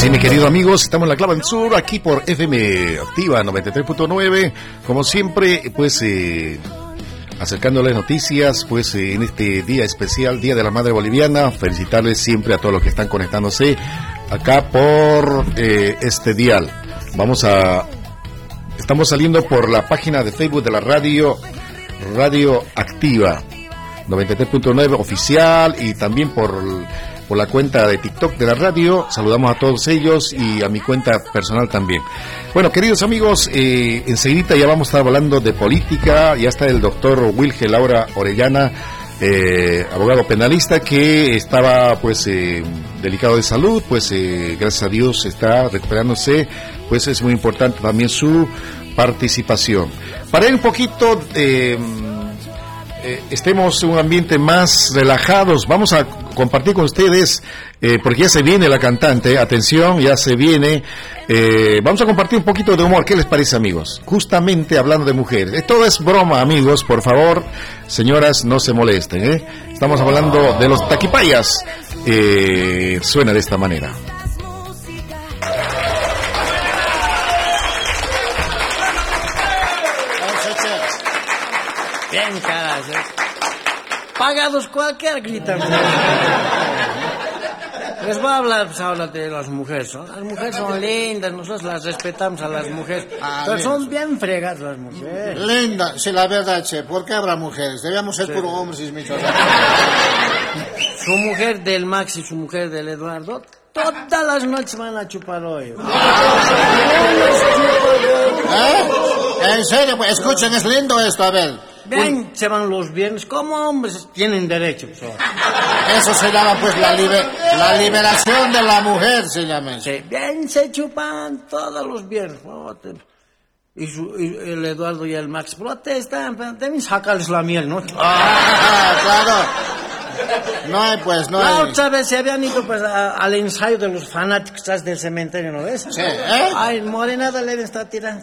Sí, mis queridos amigos, estamos en la Clave del Sur, aquí por FM Activa 93.9, como siempre, pues acercándoles noticias, pues en este día especial, Día de la Madre Boliviana, felicitarles siempre a todos los que están conectándose acá por este dial. Estamos saliendo por la página de Facebook de la Radio Activa 93.9 oficial y también por la cuenta de TikTok de la radio. Saludamos a todos ellos y a mi cuenta personal también. Bueno, queridos amigos, enseguida ya vamos a estar hablando de política. Ya está el doctor Wilge Laura Orellana, abogado penalista que estaba pues delicado de salud, pues gracias a Dios está recuperándose, pues es muy importante también su participación. Para ir un poquito estemos en un ambiente más relajados, vamos a compartir con ustedes, porque ya se viene la cantante, atención, ya se viene, vamos a compartir un poquito de humor. ¿Qué les parece, amigos? Justamente hablando de mujeres, todo es broma, amigos, por favor, señoras, no se molesten, estamos hablando de los taquipayas, suena de esta manera. Bien caras, pagados cualquier gritan. Les voy a hablar pues, ahora de las mujeres. Las mujeres son lindas, nosotros las respetamos a las mujeres, pero son bien fregadas las mujeres. Linda, sí, la verdad, che, ¿por qué habrá mujeres? Debíamos ser puro hombres y Su mujer del Max y su mujer del Eduardo, todas las noches van a chupar hoy. ¿En serio? Pues escuchen, es lindo esto, a ver. Bien, se van los viernes, como hombres tienen derecho. Eso se llama pues la liberación de la mujer, se llama eso. Sí, bien, se chupan todos los viernes. Y el Eduardo y el Max protestan, pero deben sacarles la miel, ¿no? Claro. No hay, pues, no hay. La otra vez se habían ido pues al ensayo de los fanáticos del cementerio, ¿no ves? Sí, Ay, Morenada le está tirando.